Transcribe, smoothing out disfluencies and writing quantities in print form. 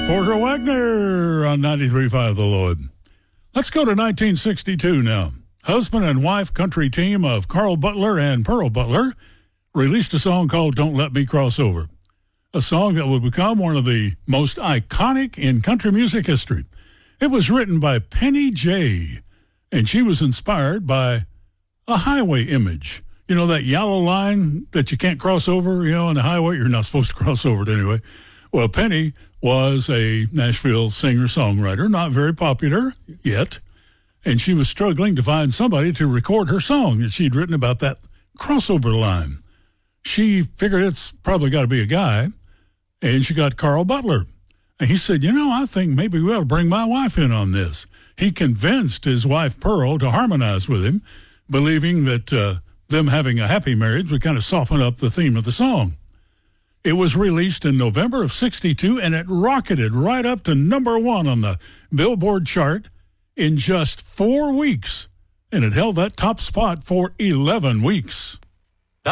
Porter Wagner on 93.5 The Lloyd. Let's go to 1962 now. Husband and wife country team of Carl Butler and Pearl Butler released a song called Don't Let Me Cross Over, a song that would become one of the most iconic in country music history. It was written by Penny Jay, and she was inspired by a highway image. You know, that yellow line that you can't cross over, on the highway? You're not supposed to cross over it anyway. Well, Penny was a Nashville singer-songwriter, not very popular yet, and she was struggling to find somebody to record her song that she'd written about that crossover line. She figured it's probably got to be a guy, and she got Carl Butler. And he said, I think maybe we ought to bring my wife in on this. He convinced his wife, Pearl, to harmonize with him, believing that them having a happy marriage would kind of soften up the theme of the song. It was released in November of 62, and it rocketed right up to number one on the Billboard chart in just 4 weeks. And it held that top spot for 11 weeks.